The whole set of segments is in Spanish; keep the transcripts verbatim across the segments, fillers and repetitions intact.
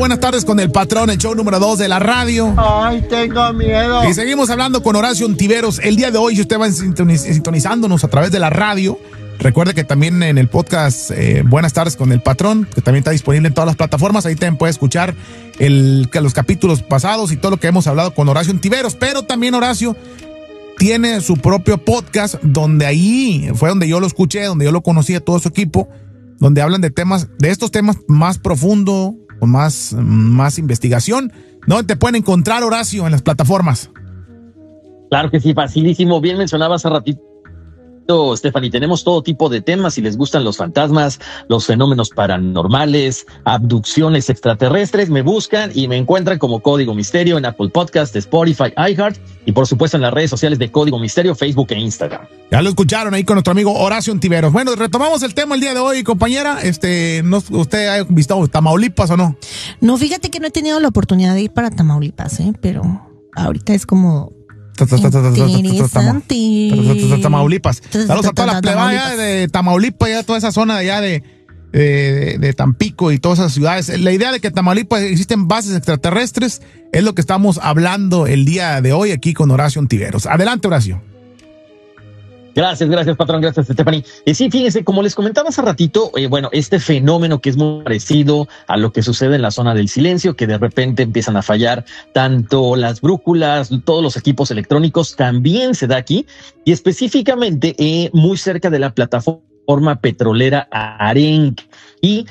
Buenas tardes con el patrón, el show número dos de la radio. Ay, tengo miedo. Y seguimos hablando con Horacio Ontiveros. El día de hoy, si usted va sintonizándonos a través de la radio, recuerde que también en el podcast eh, Buenas tardes con el patrón, que también está disponible en todas las plataformas, ahí también puede escuchar el, los capítulos pasados y todo lo que hemos hablado con Horacio Ontiveros. Pero también Horacio tiene su propio podcast, donde ahí fue donde yo lo escuché, donde yo lo conocí a todo su equipo, donde hablan de temas, de estos temas más profundo, con más, más investigación. ¿Dónde te pueden encontrar, Horacio, en las plataformas? Claro que sí, facilísimo. Bien mencionaba hace ratito, Stephanie, tenemos todo tipo de temas. Si les gustan los fantasmas, los fenómenos paranormales, abducciones extraterrestres, me buscan y me encuentran como Código Misterio en Apple Podcast, Spotify, iHeart y por supuesto en las redes sociales de Código Misterio, Facebook e Instagram. Ya lo escucharon ahí con nuestro amigo Horacio Ontiveros. Bueno, retomamos el tema el día de hoy, compañera. Este, ¿no, ¿Usted ha visitado Tamaulipas o no? No, fíjate que no he tenido la oportunidad de ir para Tamaulipas, ¿eh? Pero ahorita es como interesante. Tamaulipas. Saludos a toda la plebaya de Tamaulipas, ya toda esa zona de allá de, de, de Tampico y todas esas ciudades. La idea de que en Tamaulipas existen bases extraterrestres es lo que estamos hablando el día de hoy aquí con Horacio Ontiveros. Adelante, Horacio. Gracias, gracias, patrón, gracias, Stephanie. Y sí, fíjense, como les comentaba hace ratito, eh, bueno, este fenómeno que es muy parecido a lo que sucede en la zona del silencio, que de repente empiezan a fallar tanto las brújulas, todos los equipos electrónicos, también se da aquí, y específicamente eh, muy cerca de la plataforma petrolera Arenque. Y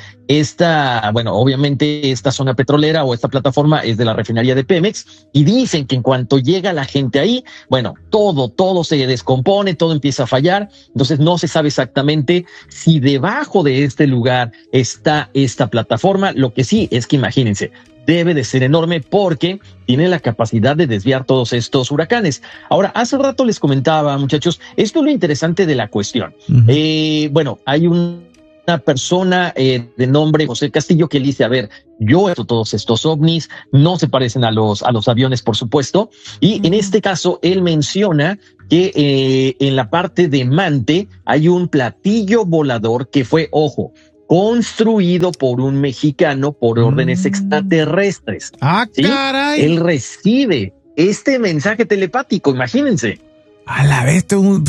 esta, bueno, obviamente esta zona petrolera o esta plataforma es de la refinería de Pemex, y dicen que en cuanto llega la gente ahí, bueno, todo, todo se descompone, todo empieza a fallar. Entonces no se sabe exactamente si debajo de este lugar está esta plataforma. Lo que sí es que imagínense, debe de ser enorme porque tiene la capacidad de desviar todos estos huracanes. Ahora, hace rato les comentaba, muchachos, esto es lo interesante de la cuestión. Uh-huh. Eh, bueno, hay un una persona eh, de nombre José Castillo que dice, a ver, yo he hecho todos estos ovnis, no se parecen a los, a los aviones, por supuesto, y en este caso él menciona que eh, en la parte de Mante hay un platillo volador que fue, ojo, construido por un mexicano por órdenes extraterrestres. ¡Ah, ¿sí? caray! Él recibe este mensaje telepático, imagínense. A la vez,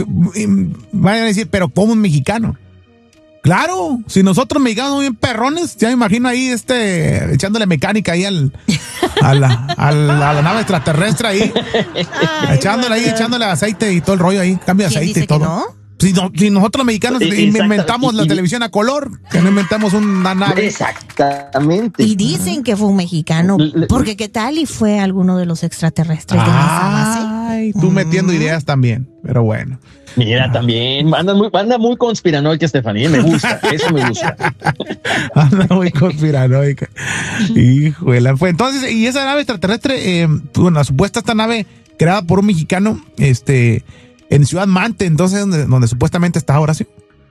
vayan a decir, pero ¿cómo un mexicano? Claro, si nosotros mexicanos bien perrones, ya me imagino ahí este echándole mecánica ahí al, a, la, a, la, a la nave extraterrestre ahí, ay, echándole ahí, echándole aceite y todo el rollo ahí, cambio de aceite y todo. No? Si, no, si nosotros los mexicanos inventamos la televisión a color, que no inventamos una nave. Exactamente. Y dicen que fue un mexicano, porque qué tal y fue alguno de los extraterrestres de esa base. Ay, tú mm. metiendo ideas también, pero bueno. Mira, ah. también, anda muy, anda muy conspiranoica, Estefanía, me gusta, eso me gusta. Anda muy conspiranoica. Híjole, pues entonces, y esa nave extraterrestre, eh, bueno, la supuesta esta nave creada por un mexicano, este, en Ciudad Mante, entonces, donde, donde supuestamente está Horacio.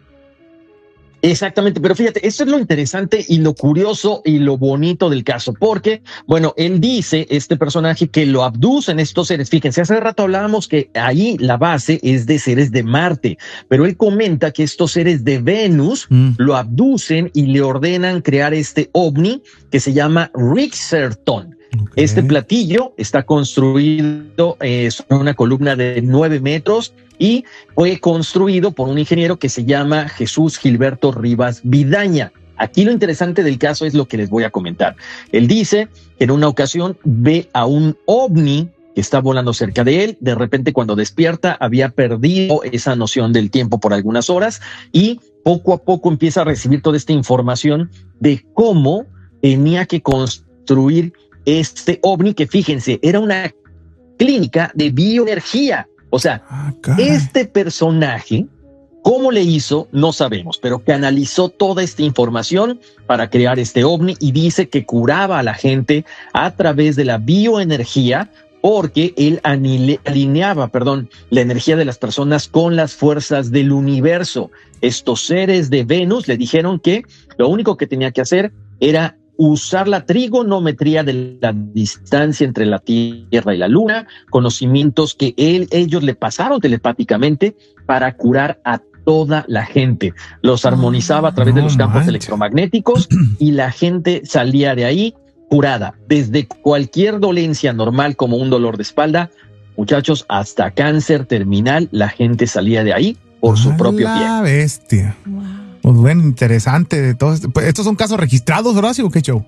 Exactamente, pero fíjate, esto es lo interesante y lo curioso y lo bonito del caso, porque, bueno, él dice, este personaje, que lo abducen estos seres. Fíjense, hace rato hablábamos que ahí la base es de seres de Marte, pero él comenta que estos seres de Venus mm. lo abducen y le ordenan crear este ovni que se llama Richardson. Okay. Este platillo está construido eh, sobre una columna de nueve metros y fue construido por un ingeniero que se llama Jesús Gilberto Rivas Vidaña. Aquí lo interesante del caso es lo que les voy a comentar. Él dice que en una ocasión ve a un ovni que está volando cerca de él. De repente, cuando despierta, había perdido esa noción del tiempo por algunas horas y poco a poco empieza a recibir toda esta información de cómo tenía que construir este ovni, que fíjense, era una clínica de bioenergía. O sea, ah, este personaje, cómo le hizo, no sabemos, pero canalizó toda esta información para crear este ovni y dice que curaba a la gente a través de la bioenergía, porque él alineaba, perdón, la energía de las personas con las fuerzas del universo. Estos seres de Venus le dijeron que lo único que tenía que hacer era usar la trigonometría de la distancia entre la Tierra y la Luna, conocimientos que él, ellos le pasaron telepáticamente para curar a toda la gente. Los armonizaba a través no, de los campos manches. electromagnéticos y la gente salía de ahí curada, desde cualquier dolencia normal como un dolor de espalda, muchachos, hasta cáncer terminal, la gente salía de ahí por su propio pie. La bestia. Wow. Pues bueno, interesante de todo esto. ¿Estos son casos registrados, Horacio, o qué show?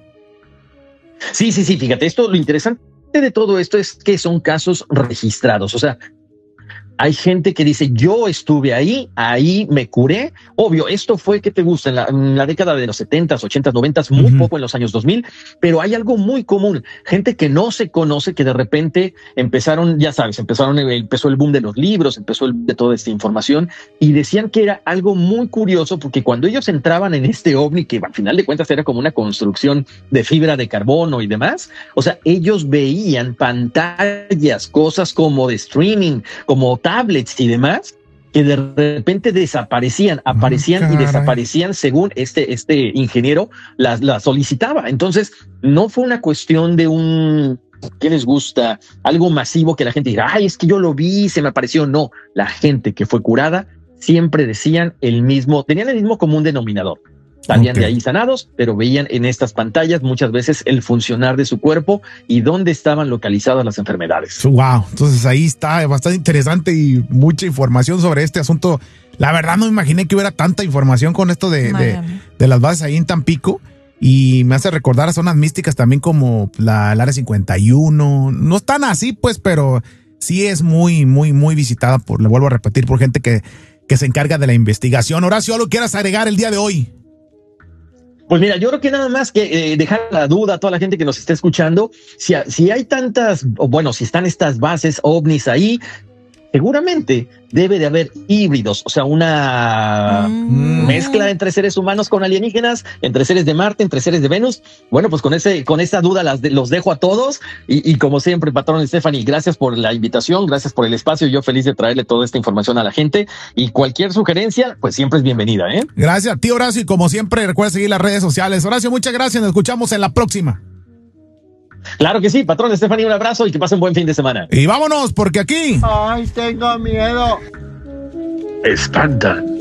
Sí, sí, sí, fíjate, esto, lo interesante de todo esto es que son casos registrados, o sea, hay gente que dice, yo estuve ahí, ahí me curé. Obvio, esto fue, ¿qué te gusta? En la, en la década de los setentas, ochentas, noventas, muy uh-huh. poco en los años dos mil, pero hay algo muy común. Gente que no se conoce, que de repente empezaron, ya sabes, empezaron, empezó el boom de los libros, empezó el boom de toda esta información y decían que era algo muy curioso porque cuando ellos entraban en este ovni, que al final de cuentas era como una construcción de fibra de carbono y demás, o sea, ellos veían pantallas, cosas como de streaming, como tablets y demás, que de repente desaparecían, aparecían oh, y desaparecían según este, este ingeniero las, las solicitaba. Entonces, no fue una cuestión de un, ¿qué les gusta? Algo masivo que la gente dirá, ay, es que yo lo vi, se me apareció. No, la gente que fue curada siempre decían el mismo, tenían el mismo común denominador. Salían okay. de ahí sanados, pero veían en estas pantallas muchas veces el funcionar de su cuerpo y dónde estaban localizadas las enfermedades. Wow, entonces ahí está bastante interesante y mucha información sobre este asunto. La verdad no me imaginé que hubiera tanta información con esto de, de, de las bases ahí en Tampico y me hace recordar a zonas místicas también como la, la Área cincuenta y uno. No están así pues, pero sí es muy, muy, muy visitada por, le vuelvo a repetir, por gente que, que se encarga de la investigación. Horacio, ¿algo quieras agregar el día de hoy? Pues mira, yo creo que nada más que eh, dejar la duda a toda la gente que nos esté escuchando, si, si hay tantas, o bueno, si están estas bases ovnis ahí, seguramente debe de haber híbridos, o sea, una mm. mezcla entre seres humanos con alienígenas, entre seres de Marte, entre seres de Venus. Bueno, pues con ese, con esa duda las de, los dejo a todos y, y como siempre, patrón Stephanie, gracias por la invitación, gracias por el espacio. Yo feliz de traerle toda esta información a la gente y cualquier sugerencia, pues siempre es bienvenida, ¿eh? Gracias, tío Horacio, y como siempre, recuerda seguir las redes sociales. Horacio, muchas gracias, nos escuchamos en la próxima. Claro que sí, patrón Stephanie, un abrazo y que pasen buen fin de semana. Y vámonos, porque aquí... ¡Ay, tengo miedo! Espantan,